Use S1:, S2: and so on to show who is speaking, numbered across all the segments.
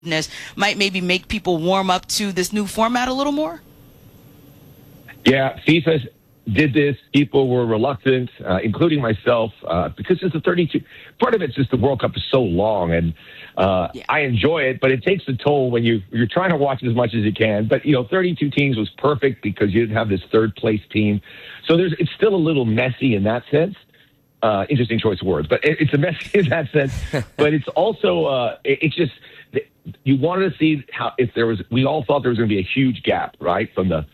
S1: might maybe make people warm up to this new format a little more?
S2: Yeah, FIFA did this. People were reluctant, including myself, because it's a 32. Part of it's just the World Cup is so long, and I enjoy it, but it takes a toll when you're trying to watch as much as you can. But 32 teams was perfect because you didn't have this third place team, so it's still a little messy in that sense. Interesting choice of words, but it's a messy in that sense. But it's also it's just you wanted to see how we all thought there was going to be a huge gap, right, from the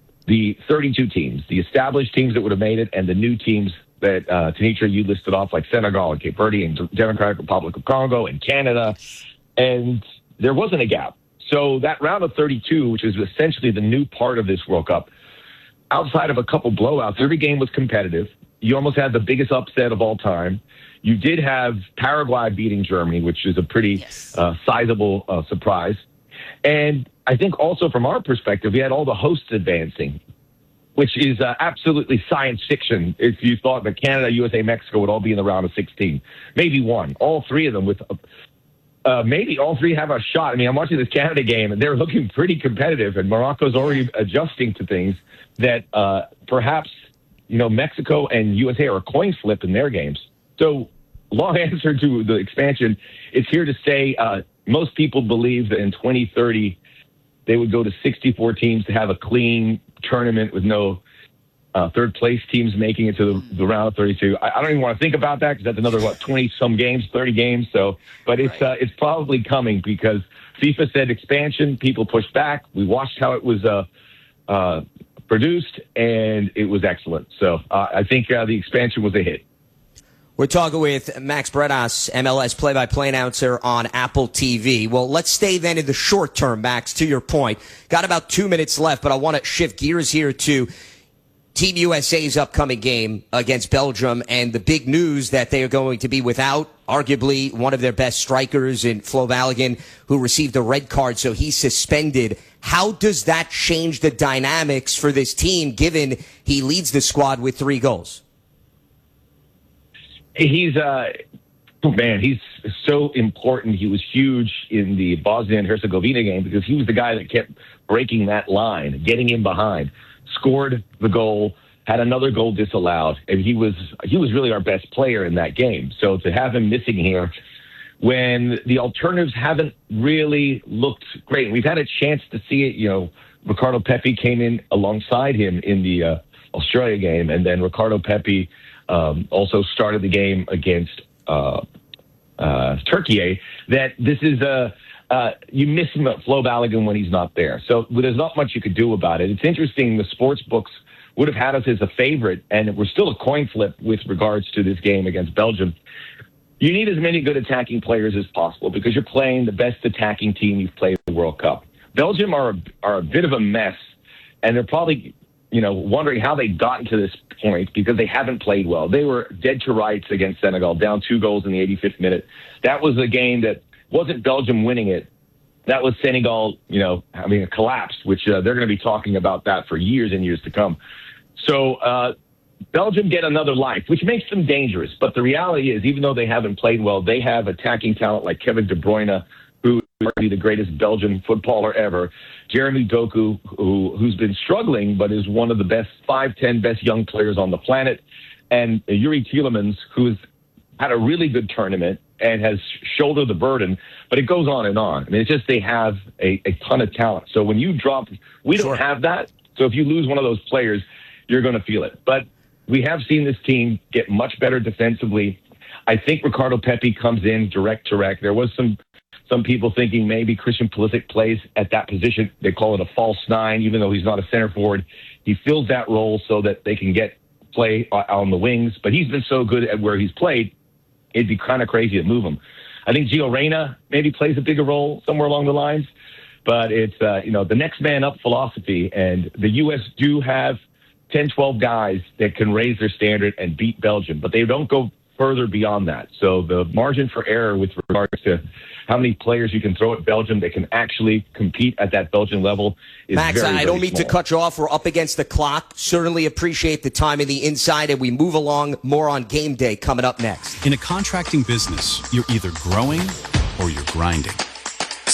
S2: 32 teams, the established teams that would have made it, and the new teams that, Tanisha, you listed off, like Senegal and Cape Verde and Democratic Republic of Congo and Canada, and there wasn't a gap. So that round of 32, which is essentially the new part of this World Cup, outside of a couple blowouts, every game was competitive. You almost had the biggest upset of all time. You did have Paraguay beating Germany, which is a pretty sizable surprise. And I think also from our perspective, we had all the hosts advancing, which is absolutely science fiction. If you thought that Canada, USA, Mexico would all be in the round of 16, maybe one, all three of them with maybe all three have a shot. I mean, I'm watching this Canada game and they're looking pretty competitive, and Morocco's already adjusting to things that perhaps, Mexico and USA are a coin flip in their games. So long answer to the expansion. It's here to stay. Most people believe that in 2030, they would go to 64 teams to have a clean tournament with no third place teams making it to the round of 32. I don't even want to think about that because that's another, 20-some games, 30 games. So, but it's probably coming because FIFA said expansion. People pushed back. We watched how it was produced, and it was excellent. So I think the expansion was a hit.
S3: We're talking with Max Bredas, MLS play-by-play announcer on Apple TV. Well, let's stay then in the short term, Max, to your point. Got about 2 minutes left, but I want to shift gears here to Team USA's upcoming game against Belgium and the big news that they are going to be without arguably one of their best strikers in Flo Balogun, who received a red card, so he's suspended. How does that change the dynamics for this team, given he leads the squad with 3 goals?
S2: He's he's so important. He was huge in the Bosnia and Herzegovina game because he was the guy that kept breaking that line, getting in behind, scored the goal, had another goal disallowed, and he was really our best player in that game. So to have him missing here when the alternatives haven't really looked great, and we've had a chance to see it. Ricardo Pepi came in alongside him in the Australia game, and then Ricardo Pepi also started the game against Turkey. That this is you miss Flo Balogun when he's not there. So there's not much you could do about it. It's interesting. The sports books would have had us as a favorite, and we're still a coin flip with regards to this game against Belgium. You need as many good attacking players as possible because you're playing the best attacking team you've played in the World Cup. Belgium are a bit of a mess, and they're probably wondering how they gotten to this point because they haven't played well. They were dead to rights against Senegal, down 2 goals in the 85th minute. That was a game that wasn't Belgium winning it. That was Senegal, having a collapse, which they're going to be talking about that for years and years to come. So Belgium get another life, which makes them dangerous. But the reality is, even though they haven't played well, they have attacking talent like Kevin De Bruyne, who is probably the greatest Belgian footballer ever. Jeremy Doku, who's been struggling, but is one of the best 5-10 best young players on the planet. And Yuri Tielemans, who's had a really good tournament and has shouldered the burden, but it goes on and on. I mean, it's just they have a ton of talent. So when you drop, we don't have that. So if you lose one of those players, you're going to feel it. But we have seen this team get much better defensively. I think Ricardo Pepi comes in direct to wreck. There was some people thinking maybe Christian Pulisic plays at that position. They call it a false 9, even though he's not a center forward. He fills that role so that they can get play on the wings. But he's been so good at where he's played, it'd be kind of crazy to move him. I think Gio Reyna maybe plays a bigger role somewhere along the lines. But it's, the next man up philosophy. And the U.S. do have 10, 12 guys that can raise their standard and beat Belgium. But they don't go further beyond that. So the margin for error with regards to how many players you can throw at Belgium that can actually compete at that Belgian level is
S3: Max,
S2: very,
S3: I don't
S2: very
S3: mean
S2: small.
S3: to cut you off. We're up against the clock. Certainly appreciate the time and the insight, and we move along more on game day coming up next.
S4: In a contracting business, you're either growing or you're grinding.